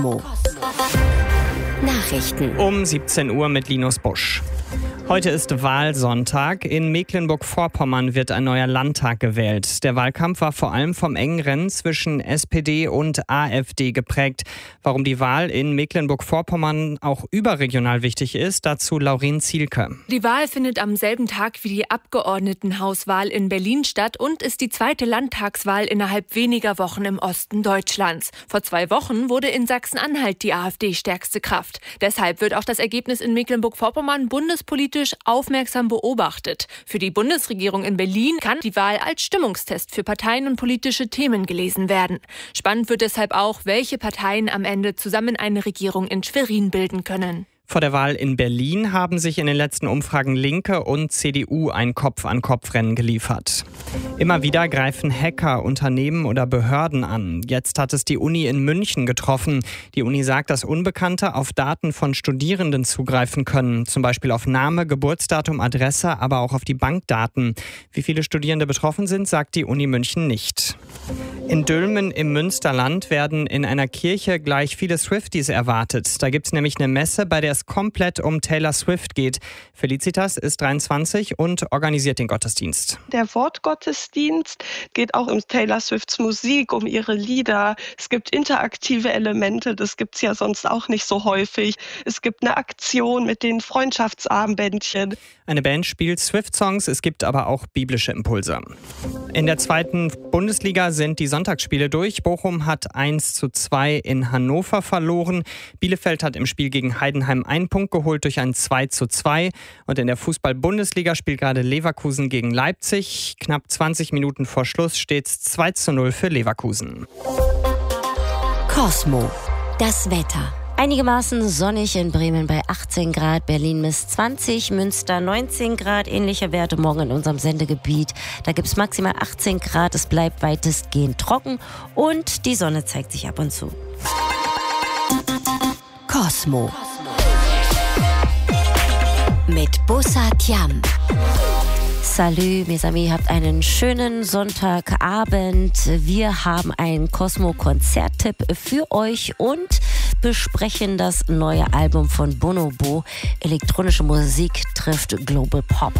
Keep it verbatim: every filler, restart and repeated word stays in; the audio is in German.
Nachrichten um siebzehn Uhr mit Linus Busch. Heute ist Wahlsonntag. In Mecklenburg-Vorpommern wird ein neuer Landtag gewählt. Der Wahlkampf war vor allem vom engen Rennen zwischen S P D und A f D geprägt. Warum die Wahl in Mecklenburg-Vorpommern auch überregional wichtig ist, dazu Lauren Zielke. Die Wahl findet am selben Tag wie die Abgeordnetenhauswahl in Berlin statt und ist die zweite Landtagswahl innerhalb weniger Wochen im Osten Deutschlands. Vor zwei Wochen wurde in Sachsen-Anhalt die A f D stärkste Kraft. Deshalb wird auch das Ergebnis in Mecklenburg-Vorpommern bundespolitisch aufmerksam beobachtet. Für die Bundesregierung in Berlin kann die Wahl als Stimmungstest für Parteien und politische Themen gelesen werden. Spannend wird deshalb auch, welche Parteien am Ende zusammen eine Regierung in Schwerin bilden können. Vor der Wahl in Berlin haben sich in den letzten Umfragen Linke und C D U ein Kopf-an-Kopf-Rennen geliefert. Immer wieder greifen Hacker Unternehmen oder Behörden an. Jetzt hat es die Uni in München getroffen. Die Uni sagt, dass Unbekannte auf Daten von Studierenden zugreifen können. Zum Beispiel auf Name, Geburtsdatum, Adresse, aber auch auf die Bankdaten. Wie viele Studierende betroffen sind, sagt die Uni München nicht. In Dülmen im Münsterland werden in einer Kirche gleich viele Swifties erwartet. Da gibt es nämlich eine Messe, bei der es komplett um Taylor Swift geht. Felicitas ist dreiundzwanzig und organisiert den Gottesdienst. Der Wortgottesdienst geht auch um Taylor Swifts Musik, um ihre Lieder. Es gibt interaktive Elemente, das gibt es ja sonst auch nicht so häufig. Es gibt eine Aktion mit den Freundschaftsarmbändchen. Eine Band spielt Swift-Songs, es gibt aber auch biblische Impulse. In der zweiten Bundesliga sind die Sonntagsspiele durch. Bochum hat eins zu zwei in Hannover verloren. Bielefeld hat im Spiel gegen Heidenheim einen Punkt geholt durch ein zwei zu zwei. Und in der Fußball-Bundesliga spielt gerade Leverkusen gegen Leipzig. Knapp zwanzig Minuten vor Schluss steht es zwei zu null für Leverkusen. Cosmo, das Wetter. Einigermaßen sonnig in Bremen bei achtzehn Grad, Berlin misst zwanzig, Münster neunzehn Grad, ähnliche Werte morgen in unserem Sendegebiet. Da gibt es maximal achtzehn Grad, es bleibt weitestgehend trocken und die Sonne zeigt sich ab und zu. Cosmo mit Bussard Yam. Salut, mes amis, habt einen schönen Sonntagabend. Wir haben einen Cosmo-Konzerttipp für euch und besprechen das neue Album von Bonobo. Elektronische Musik trifft Global Pop.